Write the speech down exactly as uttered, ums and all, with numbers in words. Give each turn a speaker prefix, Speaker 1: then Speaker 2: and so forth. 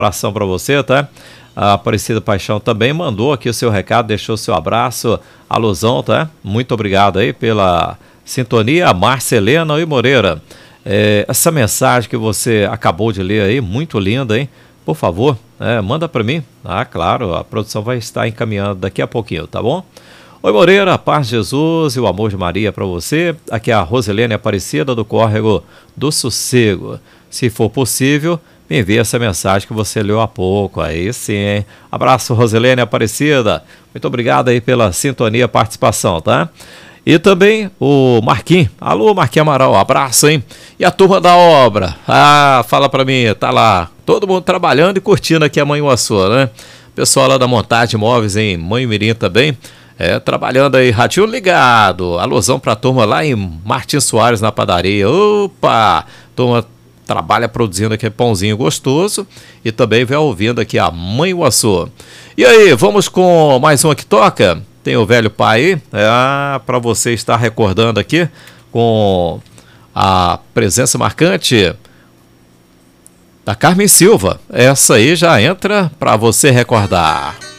Speaker 1: Abração para você, tá? A Aparecida Paixão também mandou aqui o seu recado, deixou o seu abraço, alusão, tá? Muito obrigado aí pela sintonia, Marcelena e Moreira. É, essa mensagem que você acabou de ler aí, muito linda, hein? Por favor, é, manda para mim. Ah, claro, a produção vai estar encaminhando daqui a pouquinho, tá bom? Oi, Moreira, paz de Jesus e o amor de Maria para você. Aqui é a Rosilene Aparecida do Córrego do Sossego. Se for possível, me envie essa mensagem que você leu há pouco. Aí sim, hein? Abraço, Rosilene Aparecida. Muito obrigado aí pela sintonia e participação, tá? E também o Marquinhos. Alô, Marquinhos Amaral, abraço, hein? E a turma da obra? Ah, fala pra mim, tá lá. Todo mundo trabalhando e curtindo aqui a Manhuaçu, né? Pessoal lá da Montagem Móveis em Manhumirim também. É, trabalhando aí, ratinho ligado. Alusão pra turma lá em Martins Soares, na padaria. Opa! Turma trabalha produzindo aqui pãozinho gostoso e também vai ouvindo aqui a Manhuaçu. E aí, vamos com mais uma que toca? Tem o Velho Pai, é, para você estar recordando aqui com a presença marcante da Carmen Silva. Essa aí já entra para você recordar.